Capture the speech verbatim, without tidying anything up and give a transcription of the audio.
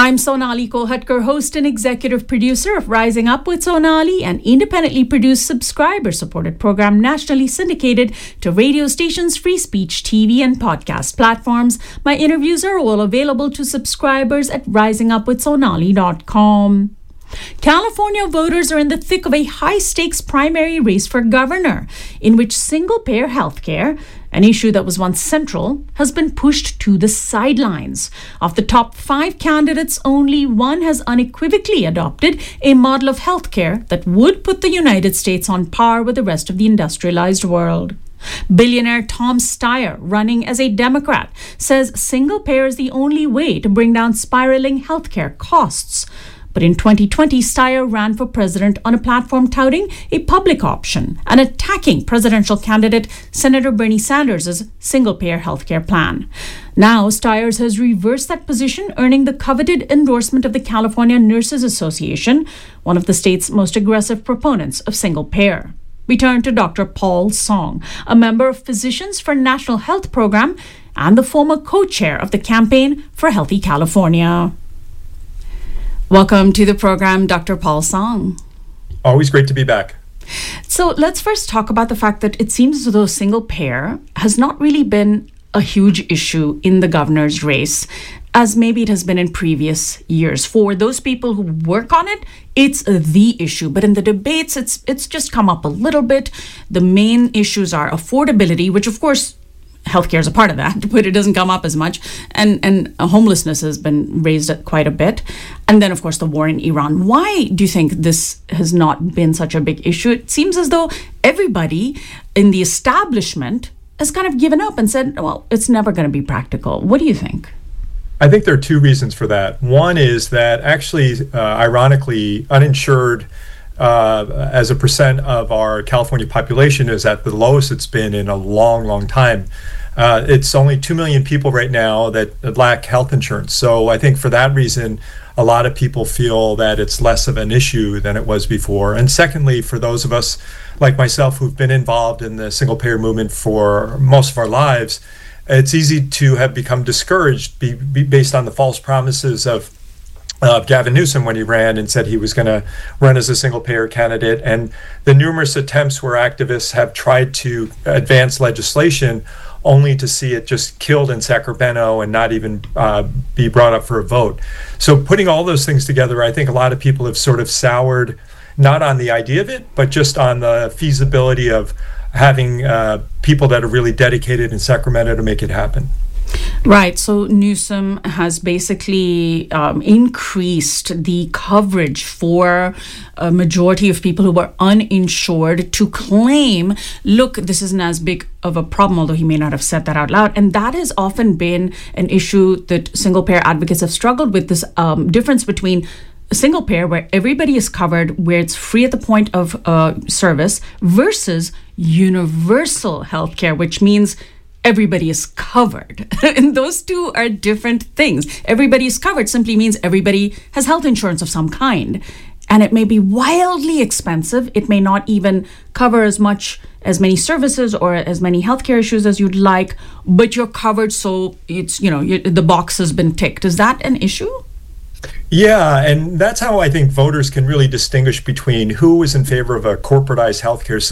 I'm Sonali Kolhatkar, host and executive producer of Rising Up with Sonali, an independently produced, subscriber-supported program nationally syndicated to radio stations, free speech, T V, and podcast platforms. My interviews are all available to subscribers at rising up with sonali dot com. California voters are in the thick of a high-stakes primary race for governor, in which single-payer healthcare, an issue that was once central, has been pushed to the sidelines. Of the top five candidates, only one has unequivocally adopted a model of healthcare that would put the United States on par with the rest of the industrialized world. Billionaire Tom Steyer, running as a Democrat, says single-payer is the only way to bring down spiraling healthcare costs. But in twenty twenty, Steyer ran for president on a platform touting a public option and attacking presidential candidate Senator Bernie Sanders' single-payer healthcare plan. Now, Steyer has reversed that position, earning the coveted endorsement of the California Nurses Association, one of the state's most aggressive proponents of single-payer. We turn to Doctor Paul Song, a member of Physicians for National Health Program and the former co-chair of the Campaign for Healthy California. Welcome to the program, Doctor Paul Song. Always great to be back. So let's first talk about the fact that it seems as though single payer has not really been a huge issue in the governor's race, as maybe it has been in previous years. For those people who work on it, it's the issue. But in the debates, it's it's just come up a little bit. The main issues are affordability, which of course healthcare is a part of that, but it doesn't come up as much. And and homelessness has been raised quite a bit. And then, of course, the war in Iran. Why do you think this has not been such a big issue? It seems as though everybody in the establishment has kind of given up and said, well, it's never going to be practical. What do you think? I think there are two reasons for that. One is that actually, uh, ironically, uninsured Uh, as a percent of our California population is at the lowest it's been in a long, long time. Uh, it's only two million people right now that, that lack health insurance. So I think for that reason, a lot of people feel that it's less of an issue than it was before. And secondly, for those of us like myself who've been involved in the single-payer movement for most of our lives, it's easy to have become discouraged be, be based on the false promises of Uh, Gavin Newsom when he ran and said he was going to run as a single-payer candidate, and the numerous attempts where activists have tried to advance legislation only to see it just killed in Sacramento and not even uh, be brought up for a vote. So putting all those things together, I think a lot of people have sort of soured not on the idea of it, but just on the feasibility of having uh, people that are really dedicated in Sacramento to make it happen. Right. So Newsom has basically um, increased the coverage for a majority of people who were uninsured to claim, look, this isn't as big of a problem, although he may not have said that out loud. And that has often been an issue that single-payer advocates have struggled with, this um, difference between a single payer where everybody is covered, where it's free at the point of uh, service, versus universal healthcare, which means everybody is covered. And those two are different things. Everybody is covered simply means everybody has health insurance of some kind. And it may be wildly expensive. It may not even cover as much, as many services or as many healthcare issues as you'd like, but you're covered, so it's, you know, you, the box has been ticked. Is that an issue? Yeah, and that's how I think voters can really distinguish between who is in favor of a corporatized healthcare